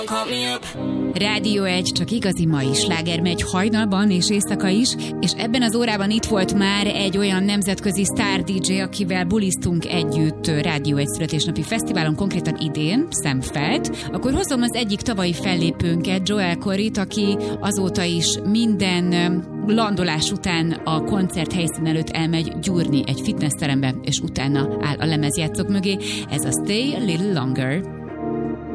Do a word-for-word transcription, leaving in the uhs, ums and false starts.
Rádió egy, csak igazi mai sláger megy hajnalban és éjszaka is, és ebben az órában itt volt már egy olyan nemzetközi sztár dé dzsé, akivel buliztunk együtt Rádió egy születésnapi fesztiválon, konkrétan idén, Szemfeld. Akkor hozom az egyik tavalyi fellépőnket, Joel Corryt, aki azóta is minden landolás után a koncert helyszín előtt elmegy gyúrni egy fitnessterembe, és utána áll a lemezjátszók mögé. Ez a Stay a Little Longer.